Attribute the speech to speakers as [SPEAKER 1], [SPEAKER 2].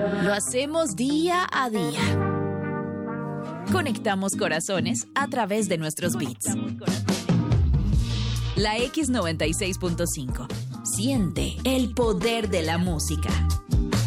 [SPEAKER 1] Lo hacemos día a día. Conectamos corazones a través de nuestros beats. La X96.5. Siente el poder de la música.